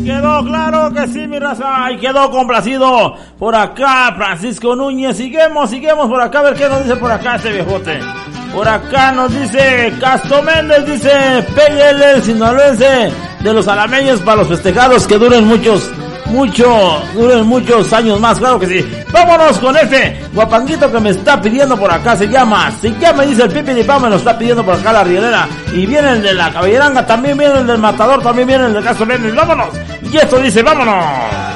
Quedó claro que sí, mi raza, y quedó complacido por acá Francisco Núñez. Seguimos por acá, a ver qué nos dice por acá este viejote. Por acá nos dice Castro Méndez, dice pégale el sinaloense de los alameños para los festejados, que duren muchos años más, claro que sí. Vámonos con este guapanguito que me está pidiendo por acá, se llama, dice el Pipi de Pau, me lo está pidiendo por acá la rielera, y viene el de la Caballeranga, también viene el del Matador, también viene el de Castro Méndez, vámonos, y esto dice, vámonos.